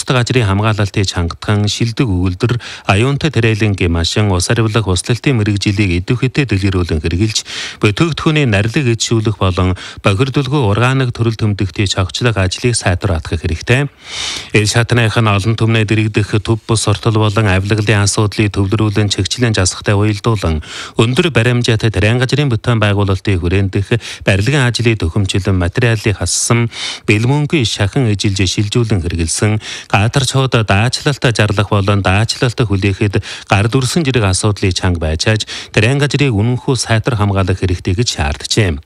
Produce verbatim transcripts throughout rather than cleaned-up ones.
бусдаг ажрын хамгаалалтыг чангатхан шилдэг өгүүлбэр аюунтай тэрэлэнгийн машин ус харивлах услалтын мэрэгжилийг идэвхтэй дэлгэрүүлэн хэрэгжилж бүтээгдэхүүний нарилэг ижүүлэх болон бохирдулгүй органик төрөл төмдөгтийн чогчлох ажлыг сайдруулах хэрэгтэй. Эл шатных нь олон түмнээ дэрэгдэх төв бус ортол болон авилгалын асуудлыг төвлөрүүлэн чигчлэн жасахтай уялдуулан өндөр баримжаатай тэрэн газрын бүтээн байгуулалтыг хүрэндэх барилгын ажлыг төхөмжлөн материалыг хассан бэлмөнгийн шахан ижилж шилжүүлэн хэрэгэлсэн гатарчууд даачлалт жарлах болон даачлалт хүлээхэд гар дүрсэн зэрэг асуудлыг чанга байчааж тэрэн газрыг үнэнхүү сайтар хамгаалах хэрэгтэй гэж шаарджээ.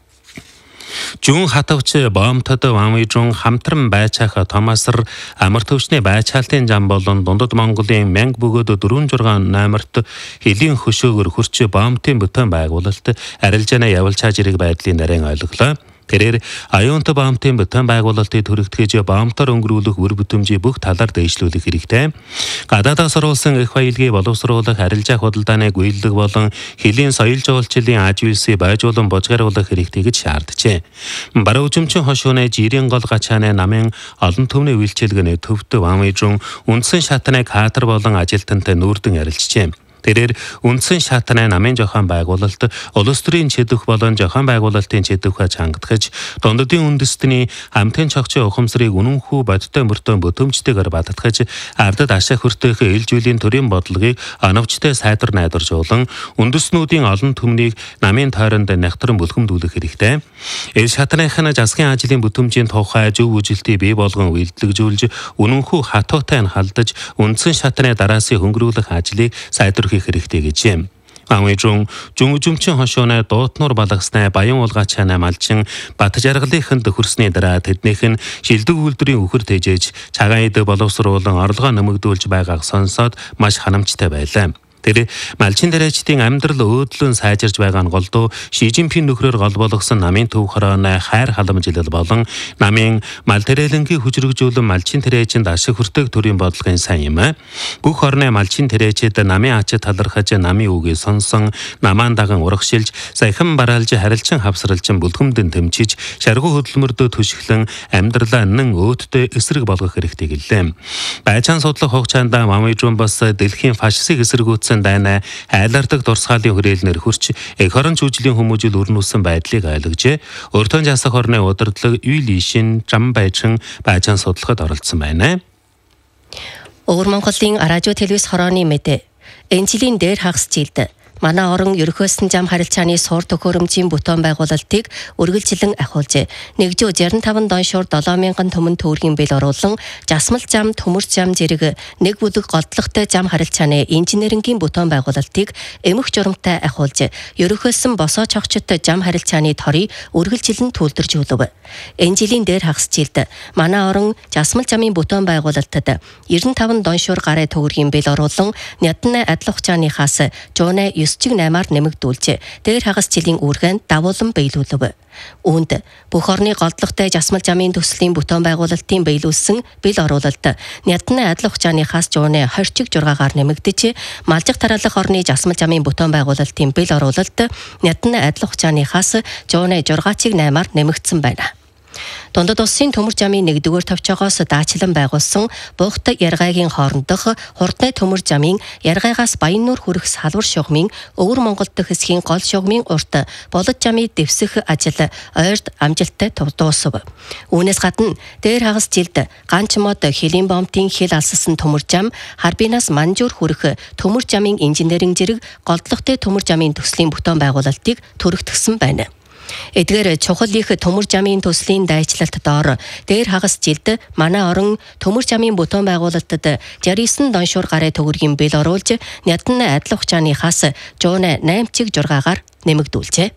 Жун хатавч боомтод вамижун хамтран байцаах Томасар амар төвчний байцаалтын зам болон дундад Монголын мянга бөгөөд дөрвөн зургаан номерт хэлийн хөшөөгөр хурц боомтын бүтээн байгуулалт арилжааны явуулчаа зэрэг байдлын нарийн ойлголоо. Тэрээр аюунтай боомтын бүтээн байгуулалтыг төрөгдөхөж боомтоор өнгөрүүлэх үр бүтэмжийг бүх талаар дэвшлүүлэх хэрэгтэй. Гадаадаас оруулсан их баялгийг боловсруулах арилжаах худалдааны гуйлдаг болон хэлийн соёл жуулчлалын аж үйлсийг байжуулан божгаруулах хэрэгтэй гэж шаарджээ. Баруун үзмчин хошууны жирийн гол гачааны намын олон түвний үйлчилгээний төвд вамижун үндсэн шатны кадр болон ажилтнтай нүүрдэн ярилцжээ. Тэрээр үндсэн шатны намын зохион байгуулалт улс төрийн чэдвэх болон зохион байгуулалтын чэдвэхэ чангатгаж дундадын үндэстний хамтын чогчийн ухамсарыг үнэнхүү бодтой мөртөө бүтэмжтэйгээр баттгаж ардад ашиг хүртэх ээлжүүлийн төрийн бодлогыг оновчтой сайдар найдваржуулан үндэстнүүдийн олон түмнийг намын тойронд нягтран бүлгэмдүүлэх хэрэгтэй. Эл шатныхны засгийн ажлын бүтэмжийн тухай зөв үжилтийг бий болгон үйлдэлжүүлж үнэнхүү хатуутай нь халдаж үндсэн шатны дараасын хөнгөрүүлэх ажлыг сайдар хэрэгтэй гэж. Амижун жүнгүжмчин хошооны дуутнуур балгасны баян уулгачааны малчин бат жаргалынханд хөрсний дараа тэднийх нь шилдэг үйлдвэрийн үхэр тэжээж цагаан эд боловсруулан орлогоо нэмэгдүүлж байгааг сонсоод маш ханамжтай байлаа. Тэр малчин тариачдын амьдрал өөдлөн сайжирж байгаа нь голдуу Ши Жинпин нөхрөөр гол болгосон намын төв хорооны хайр халамжилал болон намын мал тэрэлэнгийн хүчрэгжүүлэн малчин тариачинд ашиг хүртэх төрийн бодлогын сайн юм. Бүх орны малчин тариачид намын ачид талархаж намын үгийг сонсон намаан даган урагшилж саяхан бараалж харилцан хавсралжин бүлгэмдэн тэмчиж шаргуу хөдөлмөрдөө түшиглэн амьдралаа нэн өөдтэй эсрэг болгох хэрэгтэй гэлээ. Байцаан судлах хугацаанд Мамижун бас дэлхийн фашистыг эсэргүүц дайна айлардаг дурсгалын хүрээлнэр хурч эх орон жүжиглийн хүмүүжил өрнүүлсэн байдлыг ойлгожээ. Өртөн жасах орны удирдлага Юли Шин зам байчин байцаан судлахад оролцсон байна. Өвөр Монголын радио телевиз хорооны мэдээ. Энэ жилийн дээр хагас жилд манай орон ерөнхийдсөн зам харилцааны суур төхөөрөмжийн бүтээн байгуулалтыг үргэлжлэн ахиулжээ. Нэгжүү шестьдесят five доншуур seven thousand төмөн төгрөгийн бэл оруулан жасмал зам, төмөр зам зэрэг нэг бүлэг голдлогтой зам харилцааны инженерингийн бүтээн байгуулалтыг эмх журамтай ахиулж, ерөнхийдсөн босоо чогчтой зам харилцааны торыг үргэлжлэн төлөвлөж. Энэ жилийн дээр хагас жилд манай орон жасмал замын бүтээн байгуулалтад ninety-five доншуур гараа төгрөгийн бэл оруулан нядны адил хугацааныхаас жуунэ чиг наймаар нэмэгдүүлжээ. Дээр хагас жилийн үүргэнд давуулан биелүүлв. Үүнд бүх орны голдлогтой жасмал замын төслийн бүтээн байгуулалтын биелүүлсэн бэл оруулалт нядны адил хугацааныхаас жуунэ twenty чиг жургаагаар нэмэгдэж, малжих тараалах орны жасмал замын бүтээн байгуулалтын бэл оруулалт нядны адил хугацааныхаас жуунэ six чиг наймаар нэмэгдсэн байна. Дундад улсын төмөр замын нэгдүгээр товчоогоос даачлан байгуулсан бугт яргайгийн хоорондох хурдны төмөр замын яргайгаас Баяннуур хүрэх салвар шугамын өвөр Монгол дэх хэсгийн гол шугамын урт болод замыг дэвсэх ажил ойрд амжилттай дуусав. Үүнээс гадна дээр хагас жилд ганч мод хэлийн бомтын хэл алссан төмөр зам, Харбинаас Манжуур хүрэх төмөр замын инженеринг зэрэг голдлогтой төмөр замын төслийн бүтээн байгуулалтыг төрөгдсөн байна. Эдгээр чухал их төмөр замын төслийн дайчлалт доор дээр хагас жилд манай орон төмөр замын бүтээн байгуулалтад sixty-nine доншуур гараа төгрөгийн бэл оруулж, нядны адил хугацааныхаас жуунэ eight чиг жургаагаар нэмэгдүүлжээ.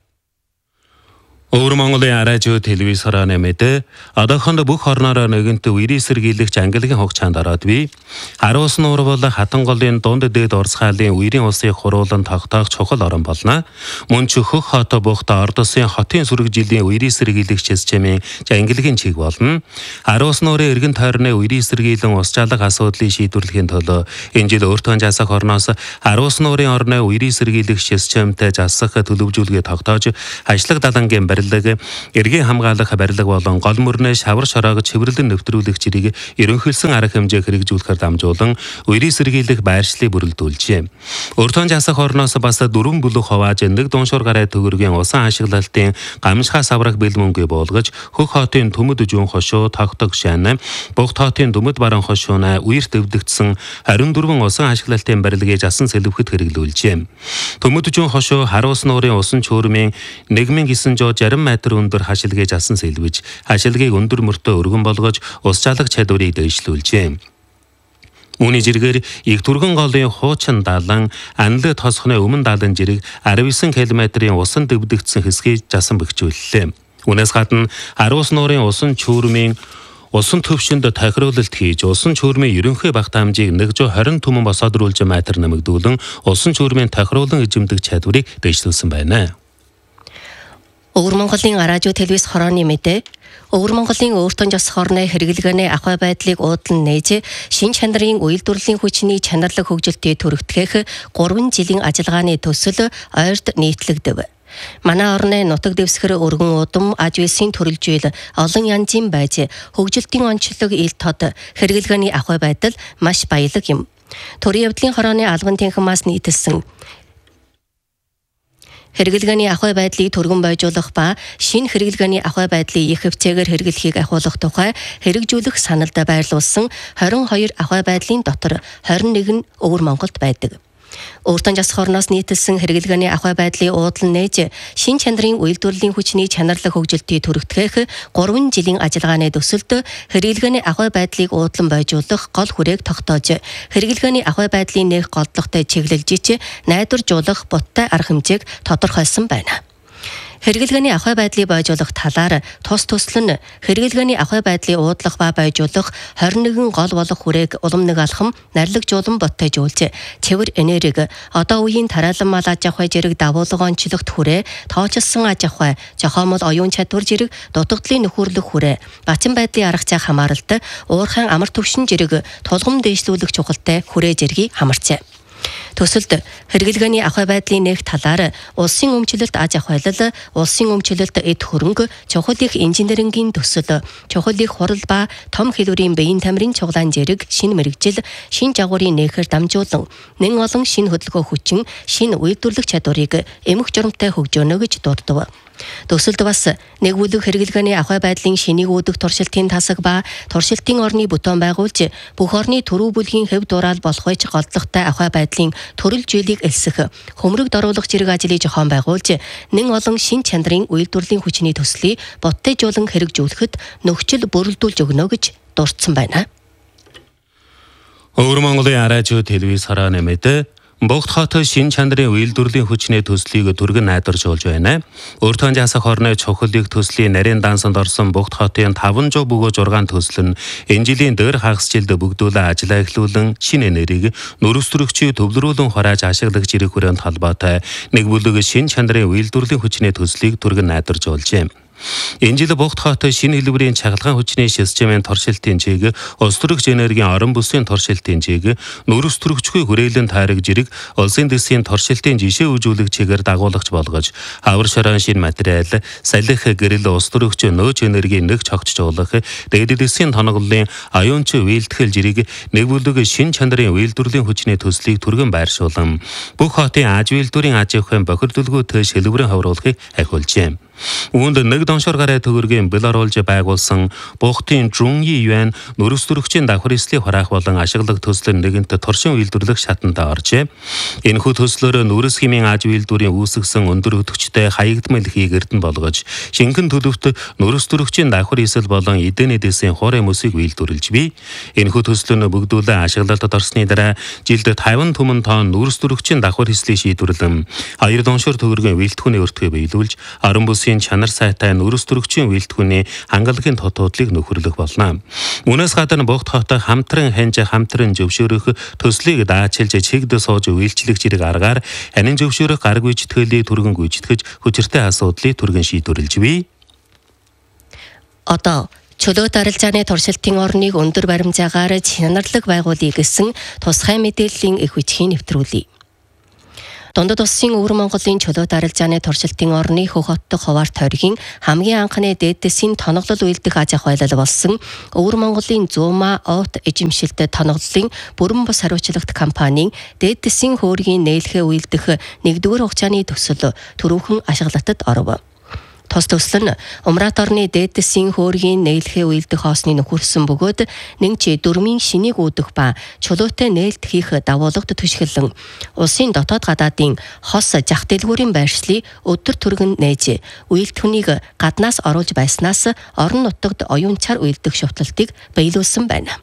Өвөр Монголын радио телевиз хорооны мэдээ одоохонд бүх орноор нэгэнт үерийн сэргийлэгч ангилгийн хугацаанд ороод бий. Харуус нуур бол хатан голын дунд дээд Оросхайлын үерийн усыг хуруулан тогтоох чухал орон болно. Мөн ч хөх хот бухт Орд улсын хотын сүрэг жилийн үерийн сэргийлэгч системийн ангилгийн чиг болно. Харуус нуурын эргэн тойрны үерийн сэргийлэн ус чалах асуудлыг шийдвэрлэхийн төлөө энэ жил өөртөө жасах орноос харуус нуурын орны үерийн сэргийлэгч системтэй засах төлөвлөжүүлгээ тогтоож, ажлах далангийн барилга, эргийн хамгаалах барилга болон гол мөрнөө шавар шороог чивэрлэн нэвтрүүлэх зэрэг ерөнхийлсөн арга хэмжээ хэрэгжүүлэхээр дамжуулан үерийн сэргийлэх байршлыг бүрэлдүүлжээ. Өртөөн жасах орноос бас дөрвөн бүлэг хувааж нэг дууншуур гараа төгөргийн усан ашиглалтын гамшихаа саврах бэлмөнгүй болгож хөх хотын төмөд жүн хошуу тогтог шаан, Бугт хотын төмөд баран хошууна үерт өвдөгдсөн харин дөрвөн усан ашиглалтын барилгыг асан сэлбэхэд хэрэглүүлжээ. Төмөд жүн хошуу харуус нуурын усан чөөрмийн нэг мянган гисэн жүз зарим метр өндөр хашилгыг асан сэлбэж, хашилгийг өндөр мөртөө өргөн болгож ус чалах чадварыг дэвшлүүлжээ. Үүний зэрэгээр их түргэн голын хуучин даалан анлы тосхны өмнө даалан зэрэг арван девять километрийн усан дэвдэгдсэн хэсгийг жасан бэхжүүллээ. Үүнээс гадна харуус нуурын усан чөөрмийн усан төвшөнд тохируулалт хийж усан чөөрмийн ерөнхий багт хамжийг нэг жүз двадцать түмэн босоодруулж метр нэмэгдүүлэн усан чөөрмийн тохируулан эзэмдэх чадварыг дэвшлүүлсэн байна. Өвөр Монголын радио телевиз хорооны мэдээ. Өвөр Монголын өөртөө жосох орны хэрэглэгэнэ ахуй байдлыг уудлан нээж шин чанарын үйлдвэрлэлийн хүчний чанарлаг хөгжилтийг түрэгтгэх гурван жилийн ажиллагааны төсөл ойрд нийтлэгдэв. Манай орны нутаг дэвсгэр өргөн удам аж үйлсийн төрөлжил олон янзын байж хөгжилтийн онцлог ил тод хэрэглэгээний ахуй байдал маш баялаг юм. Төрийн явдлын хорооны албан тэнхимээс нийтэлсэн хэрэглэгээний ахуй байдлыг түргэн бойжуулах ба шинэ хэрэглэгээний ахуй байдлыг их хэмжээгээр хэрэглэхийг ахиулах тухай хэрэгжүүлэх саналд байрлуулсан двадцать two ахуй байдлын дотор двадцать one нь Өвөр Монголд байдаг. Өөртөө жасах орноос нийтэлсэн хэрэглэгээний ахуй байдлыг уудлан нээж шин чанарын үйлдвэрлэлийн хүчний чанарлаг хөгжилтийг түрэгтгэх гурван жилийн ажиллагааны төсөлд хэрэглэгээний ахуй байдлыг уудлан бойжуулах гол хүрээг тогтоож хэрэглэгээний ахуй байдлын нэх голдлоготой чиглэлж найдваржуулах буттай арга хэмжээг тодорхойлсон байна. Хэрэглэгээний ахуй байдлыг бойжуулах талаар тус төсөл нь хэрэглэгээний ахуй байдлыг уудлах ба бойжуулах двадцать one гол болох хүрээг улам нэг алхам нарлагжуулан боттойжуулж цэвэр энерги одоо үеийн тараалан мал аж ахуй зэрэг давуулга онцлогт хүрээ тоочилсон аж ахуй жохомол оюун чадвар зэрэг дутагдлын нөхөрлөх хүрээ бачин байдлын арга зай хамааралтай уурхайн амар түвшин зэрэг тулгам дээшлүүлэх чухалтай хүрээ зэргийг хамарчээ. Төсөлд хэрэглэгээний ахуй байдлын нэг талаар улсын өмчлөлт аж ахуйлал, улсын өмчлөлт эд хөрөнгө, чухал их инженерингийн төсөл, чухал их хурал ба том хэлбэрийн биеийн тамирын цуглаан зэрэг шинэ мэрэгжил, шинэ жагуурын нээхээр дамжуулан нэн олон шинэ хөдөлгөөн хүчин, шинэ үйлдвэрлэх чадварыг эмх журамтай хөгжөөнө гэж дурдв. Төсөлд бас нэг бүлэг хэрэглэгээний ахуй байдлын шинийг үүдэх туршилтын тасаг ба туршилтын орны бүтээн байгуулж бүх орны төрөв бүлгийн хэв дураал болохойч голдлоготой ахуй байдлын төрөл зүйлийг элсэх хөмрөг дөрвөлөх зэрэг ажлыг зохион байгуулж нэн олон шин чанарын үйлдвэрлэлийн хүчний төслийг боттойжуулан хэрэгжүүлэхэд нөхцөл бүрэлдүүлж өгнө гэж дурдсан байна. Өвөр Монголын радио телевиз хорооны мэдээ. Бугт хот шин чанарын үйлдвэрлэлийн хүчний төслийг түргэн найдваржуулж байна. Өөртөө жасах орны чухлыг төслийн нарийн дансанд орсон Бугт хотын five hundred бөгөөж зургаан төсөл нь энэ жилийн дээр хагас жилд бүгдүүлэн ажиллаа эхлүүлэн шинэ энергийг нөрөс төрөгчийг төвлөрүүлэн хурааж ашиглагч ирэх хүрээнд холбоотой нэг бүлэг шин чанарын үйлдвэрлэлийн хүчний төслийг түргэн найдваржуулжээ. Энэ жил Бугт хот шинэ хэлбэрийн чагалгаан хүчний системийн туршилтын чиг, улс төрөгч энергийн орон бүсийн туршилтын чиг, нөрөс төрөгчгүй хүрээлэн тайраг жирэг, улсын дэсийн туршилтын жишээ үзүүлэх чигээр дагуулагч болгож, хавар шорон шинэ материал, салхи гэрэл улс төрөгч нөөц энергийн нэг цогцжуулах, дээд дэсийн тоноглолын аюунч үйлдэл жирэг нэг бүлэг шин чанарын үйлдвэрлэлийн хүчний төслийг түргэн байршуулан, бүх хотын аж үйлдвэрийн аж ахуйн бохирдуулгүйтэй шилбэрэн хавруулахыг ахиулжээ. Үүнд нэг доншор гараа төгөргийн Белорулж байгуулсан Бугтын Жунги юан нөрөс төрөгчийн давхар эслийг хураах болон ашиглах төслөр нэгэнт туршин үйлдвэрлэх шатанд оржээ. Энэхүү төслөөр нөрөс хэмийн аж үйлдвэрийн үүсгэсэн өндөр өдөгчтэй хаягдмал хийг эрдэнэ болгож, шингэн төлөвт нөрөс төрөгчийн давхар эсэл болон эдэнэ дэсийн хуурай мөсийг үйлдвэрлэж бий. Энэхүү төслөө бүгдүүлэн ашиглалтад орсны дараа жилд пятьдесят түмэн тонн нөрөс төрөгчийн давхар эслийг шийдвэрлэн, хоёр доншор төгөргийн үйлдвэрийн өртгөө биелүүлж, орон бүсийн чанар сайтай нөрөс төрөгчийн үйлдвэрийн хангалтын тотуудлыг нөхөрлөх болно. Үүнээс гадна Бугт хот хамтран хянж хамтран зөвшөөрөх төслийг даачилж чигд сууж үйлчлэх зэрэг аргаар анин зөвшөөрөх гараг гүйцэтгэлийг түргэн гүйцэтгэж хүчиртэй асуудлыг түргэн шийдвэрлэж бий. Одоо чөлөөт арилжааны туршилтын орныг өндөр баримжаагаар чанарлаг байгуулъя гэсэн тусгай мэдээллийн их хүчийг нэвтрүүлье. Дундад улсын Өвөр Монголын чөлөөт арилжааны туршилтын орны Хөхөтдөх хуваар тойргийн хамгийн анхны дээдэсийн тоноглол үйлдэх аж ахуй байлал болсон Өвөр Монголын Зуума Оот эжимшилтэд тоноглолын бүрэн бус хариуцлагт компанийн дээдэсийн хөөргийн нээлхээ үйлдэх нэгдүгээр хугацааны төсөл түрүүхэн ашиглалтад оров. Тус төсөл нь Умрат орны дээдэсийн хөөргийн нээлхээ үйлдэх хоосны нөхөрсөн бөгөөд нэг чи дөрмийн шинийг үүдэх ба чулуутай нээлт хийх дагуулгад түшгэлэн улсын дотоод гадаадын хос зах дэлгүүрийн байршлыг өдөр түргэн нээж үйлдвэрийг гаднаас оруулж байснаас орон нутагт оюунчаар үйлдэх шутлалтыг биелүүлсэн байна.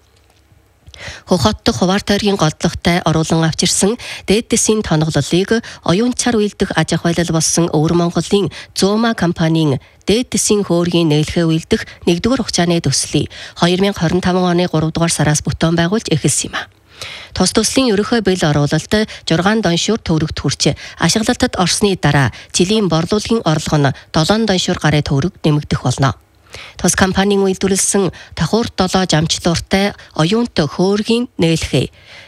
Хөхөтдөх хуваар тойргийн голдлоготой оруулан авчирсан дээдэсийн тоноглолыг оюунчаар үйлдэх аж ахуй байлал болсон Өвөр Монголын Зуума компанийн дээдэсийн хөөргийн нээлхээ үйлдэх нэгдүгээр хугацааны төслийг хоёр мянга хорин таван оны гурав дугаар сараас бүтээн байгуулж эхэлсэн юм а. Тус төслийн ерөнхий бэл оруулалт жургаан доншуур төврөгт хүрч ашиглалтад орсны дараа жилийн борлуулалтын орлого нь долоон доншуур гарын төврөг нэмэгдэх болно. Тус компанийн үйлдвэрлэсэн тахуур долоо жамчлууртай оюунт хөөргийн нээлхээ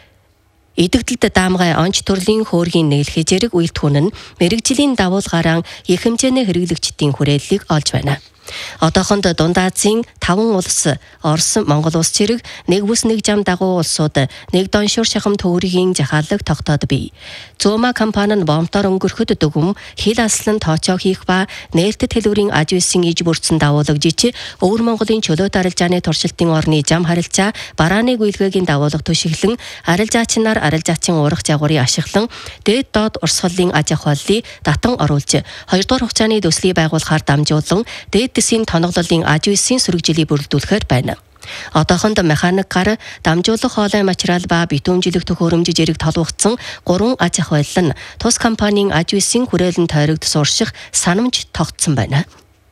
идэгдэлд даамгай онц төрлийн хөөргийн нээлхээ зэрэг үйлдвэрн нь мэрэгжлийн давуулгараа их хэмжээний хэрэглэгчдийн хүрээллийг олж байна. Одоохонд Дунд Азийн таван улс Орос, Монгол улс зэрэг нэг бүс нэг зам дагуу улсууд нэг доншуур шахам төврийн захиалгыг тогтоод бий. Зуума компани нь бомтоор өнгөрөхөд дүгм хил аслан тоочоо хийх ба нээлттэй хэлбэрийн аж үйлсийн иж бүрдсэн дагуулгажиж Өвөр Монголын чөлөөт арилжааны туршилтын орны зам харилцаа барааны гүйлгээгийн дагуулга түшиглэн арилжаачнаар арилжаачийн урах жагуурыг ашиглан дээд доод урсгалын аж ахуйлыг татан оруулж хоёрдугаар хугацааны төслийг байгуулахаар дамжуулан дээдэсийн тоноглолын аж үйлсийн сөрөгжилийг бүрдүүлэхээр байна. Одоохонд механикаар дамжуулах хоолой материал ба битүүмжлэх төхөөрөмж зэрэг толбогдсон гурван аж ахуйл нь тус компанийн аж үйлсийн хүрээлэн тойрогт суурших санамж тогтсон байна.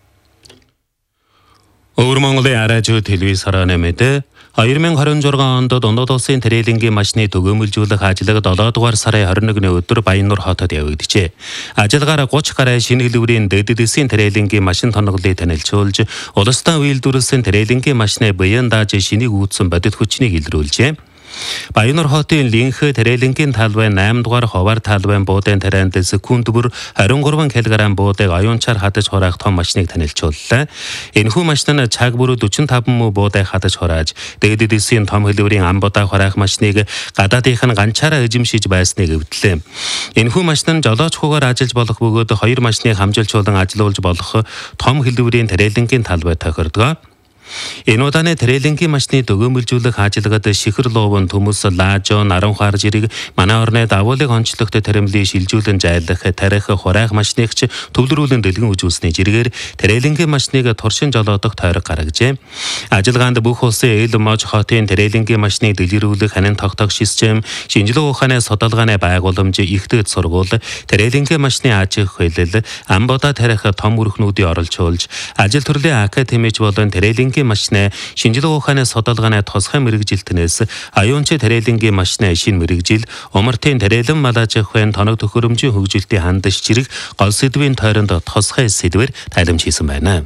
Өвөр Монголын радио телевиз харааны мэдээ хоёр мянга хорин зургаан онд Дундад улсын трейлингийн машины төгөөмөлжүүлэх ажил долоо дугаар сарын хорин нэгний өдөр Баяннур хотод явагдажээ. Ажилгаар гуч гаруй шинэ хэлбэрийн дэдэдсийн трейлингийн машин тоноглолыг танилцуулж, улстай үйлдвэрлэсэн трейлингийн машины баян дааж шинийг үүдсэн бодит хүчнийг илрүүлжээ. Баяннур хотын линхэ трейлингийн талбай найман дугаар хуваар талбай буудын тарианд секунд бүр двадцать три килограмм буудыг оюунчаар хадаж хураах том машиныг танилцууллаа. Энэхүү машин нь цаг бүр forty-five муу буудыг хадаж хурааж, дээдэдсийн том хэлбэрийн амбуудаа хураах машиныг гадаадынх нь ганчаараа эзэмшиж байсныг эвдлээ. Энэхүү машин нь жолоочхуугаар ажиллаж болох бөгөөд хоёр машиныг хамжилчуулан ажилуулж болох том хэлбэрийн трейлингийн талбай тохирдог. Энэ удааны трейлингийн машины төгөөмөлжүүлэх ажиллагад Шихэр Луувн Төмөс Лаажон Аран хаар зэрэг манай орны давуулыг онцлогтой таримлыг шилжүүлэн жайлах тарих хураах машиныг төвлөрүүлэн дэлгэн үзүүлсний зэрэгээр трейлингийн машиныг туршин жолоодох тойрог гаргажээ. Ажиллагаанд бүх улсын эл мож хотын трейлингийн машиныг дэлгэрүүлэх ханин тогтоох систем, шинжилгээ ухааны судалгааны байгууламж, ихтэйд сургууль, трейлингийн машины аж ахуйлал, амбуудаа тарих том өрхнүүдийг оролцуулж, ажил төрлийн академич болон трейлингийн машины шинжилгээ ухааны судалгааны тусгай мэрэгжилтнээс аюунчи трейлингийн машины шин мэрэгжил, умартын трейлэн малаж ахуйн тоног төхөөрөмжийн хөгжилтийн хандаж чирэг гол сэдвийн тойронд тусгай сэдвэр тайлбарж хийсэн байна.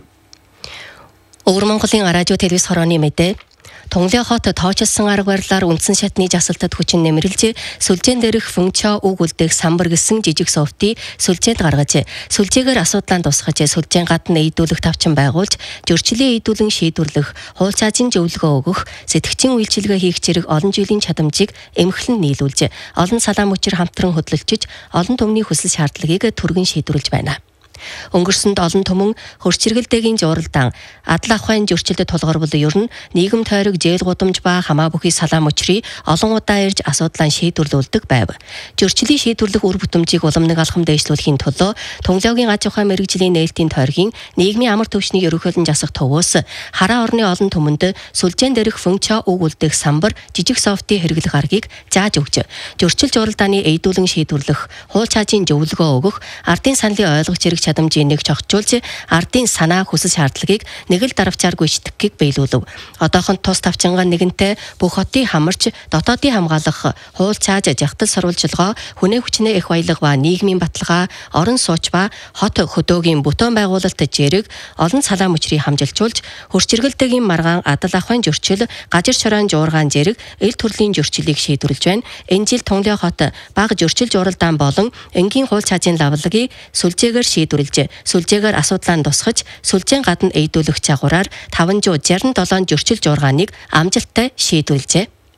Өвөр Монголын радио телевиз хорооны мэдээ Тунгалын хот тоочилсан арга барилаар үндсэн шатны жасалтад хүчин нэмэрлж, сүлжээн дээрх функчо үг үлдээх самбар гэсэн жижиг софтыг сүлжээнд гаргаж, сүлжээгээр асуудлаа тусгаж, сүлжээн гадна ийдүүлэх тавчин байгуулж, зөрчлийн ийдүүлэн шийдвэрлэх, хууль цаазын зөвлөгөө өгөх, сэтгцийн үйлчилгээ хийх зэрэг олон жилийн чадамжийг эмхлэн нийлүүлж, олон салаа мөчир хамтран хөдөлгөж, олон түмний хүсэл шаардлагыг түргэн шийдвэрлэж байна. Өнгөрсөнд олон түмэн хөрчиргэлдэгийн журалдаан адал ахуйн зөрчилдөд тулгарвал ер нь нийгэм тойрог зээл гудамж ба хамаа бүхий салаа мөчрийг олон удаа ирж асуудлаа шийдвэрлүүлдэг байв. Зөрчлийн шийдвэрлэх үр бүтэмжийг уламныг алхам дэвшлүүлэхийн тулд Тунгалын аж ахуй мэрэгжлийн нээлтийн тойргийн нийгмийн амар төвшнийг ерөнхийлөн засах төвөөс хараа орны олон түмэнд сүлжээн дээрх функчо үг үлдээх самбар жижиг софтыг хэрэглэх аргыг зааж өгч, зөрчил журалдааны эйдүүлэн шийдвэрлэх, хууль цаазын зөвлөгөө өгөх, ардын саналын ойлгох зэрэг чадамжийг нэг чогчулж ардын санаа хүсэл шаардлагыг нэг л даравчааргүй шитгэхийг биелүүлв. Одоохон тус тавчинган нэгэнтэй бүх хотын хамарч дотоодын хамгаалах хуул цааж жагтал сурвалжилгоо хүнээ хүчнээ их баялаг ба нийгмийн баталгаа орон сууч ба хот хөдөөгийн бүтээн байгуулалт жирэг олон салаа мөчрийг хамжилчулж хөрчиргэлтэйгийн маргаан адал ахын зөрчил гажир шорон жуургаан зэрэг эл төрлийн зөрчилийг шийдвэрлэж байна. Энэ жил Тунгалын хот бага зөрчил журалдаан болон энгийн хуул цаажийн лавлагыг сүлжээгээр шийдвэрлэж сүлжээгээр асуудлаа тусгаж сүлжээн гадна эйдүүлэх чагуураар таван шалган зургааныг амжилттай шийдвэрлэжээ.